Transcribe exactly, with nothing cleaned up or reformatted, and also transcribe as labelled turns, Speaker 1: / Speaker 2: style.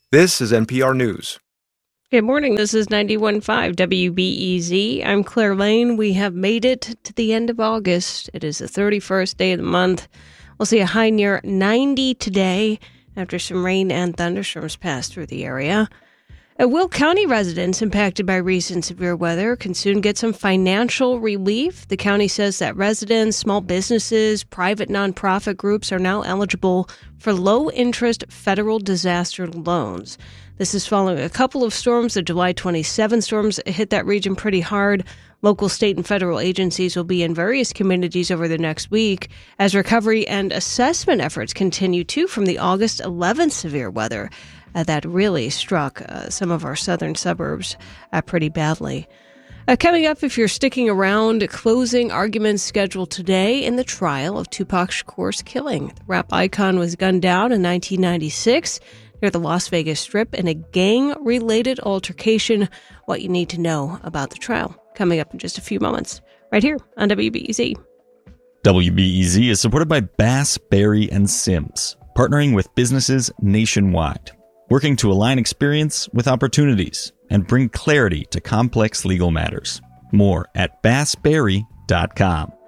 Speaker 1: This is N P R News.
Speaker 2: Good morning. This is ninety-one point five W B E Z. I'm Claire Lane. We have made it to the end of August. It is the thirty-first day of the month. We'll see a high near ninety today after some rain and thunderstorms pass through the area. Uh, Will County residents impacted by recent severe weather can soon get some financial relief. The county says that residents, small businesses, private nonprofit groups are now eligible for low-interest federal disaster loans. This is following a couple of storms. The July twenty-seventh storms hit that region pretty hard. Local, state, and federal agencies will be in various communities over the next week as recovery and assessment efforts continue, too, from the August eleventh severe weather uh, that really struck uh, some of our southern suburbs uh, pretty badly. Uh, coming up, if you're sticking around, closing arguments scheduled today in the trial of Tupac Shakur's killing. The rap icon was gunned down in nineteen ninety-six near the Las Vegas Strip in a gang-related altercation. What you need to know about the trial. Coming up in just a few moments, right here on W B E Z.
Speaker 3: W B E Z is supported by Bass, Berry, and Sims, partnering with businesses nationwide, working to align experience with opportunities and bring clarity to complex legal matters. More at bass berry dot com.